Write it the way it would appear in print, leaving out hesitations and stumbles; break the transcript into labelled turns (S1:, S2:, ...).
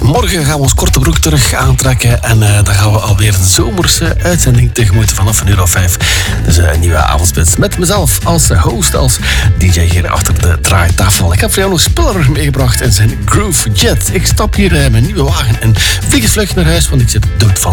S1: Morgen gaan we ons korte broek terug aantrekken. En dan gaan we alweer een zomerse uitzending tegemoet vanaf 5 uur. Dus een nieuwe avondspits met mezelf als host, als DJ hier achter de draaitafel. Ik heb voor jou nog Spiller meegebracht en zijn Groove Jet. Ik stap hier mijn nieuwe wagen en vlieg eens vlug naar huis, want ik zit dood van